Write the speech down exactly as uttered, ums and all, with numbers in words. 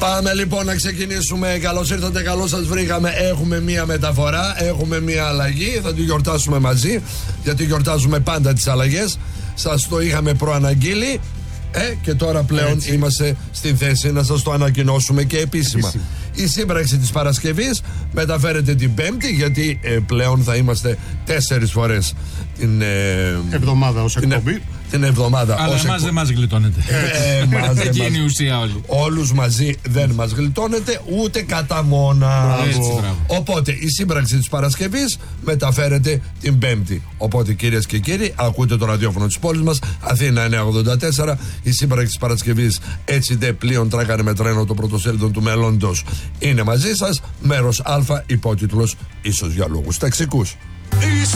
Πάμε λοιπόν να ξεκινήσουμε. Καλώς ήρθατε, καλώς σας βρήκαμε. Έχουμε μία μεταφορά, έχουμε μία αλλαγή. Θα τη γιορτάσουμε μαζί, γιατί γιορτάζουμε πάντα τις αλλαγές. Σας το είχαμε προαναγγείλει. Ε, και τώρα πλέον Έτσι. είμαστε στην θέση να σας το ανακοινώσουμε και επίσημα. Επίσημα. Η σύμπραξη της Παρασκευής μεταφέρεται την Πέμπτη, γιατί ε, πλέον θα είμαστε τέσσερις φορές την ε, εβδομάδα ως εκπομπή. Την, την εβδομάδα. Αλλά εμάς εκπο... δεν μας γλιτώνεται. Ε, μας, Εκεί είναι η ουσία όλη. Όλους μαζί δεν μας γλιτώνεται, ούτε κατά μόνα. Έτσι, Οπότε η σύμπραξη της Παρασκευής μεταφέρεται την Πέμπτη. Οπότε κυρίες και κύριοι, ακούτε το ραδιόφωνο της πόλης μας, Αθήνα εννιακόσια ογδόντα τέσσερα. Η σύμπραξη της Παρασκευής, έτσι δε πλοίον τράκανε με τρένο το πρωτοσέλιδο του μέλλοντος, είναι μαζί σας. Μέρος Α, υπότιτλος ίσως για λόγους ταξικούς.